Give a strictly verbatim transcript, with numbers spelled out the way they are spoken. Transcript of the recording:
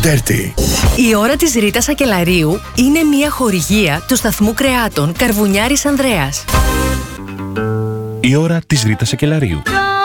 Dirty. Η ώρα της Ρίτας Ακελαρίου είναι μια χορηγία του σταθμού κρεάτων Καρβουνιάρης Ανδρέας. Η ώρα της Ρίτας Ακελαρίου.